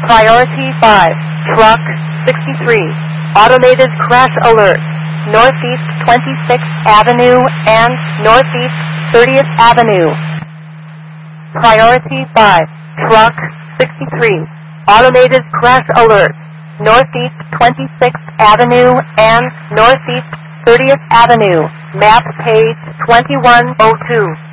Priority 5, Truck 63, Automated Crash Alert, Northeast 26th Avenue and Northeast 30th Avenue. Priority 5, Truck 63, Automated Crash Alert, Northeast 26th Avenue and Northeast 30th Avenue. Map page 2102.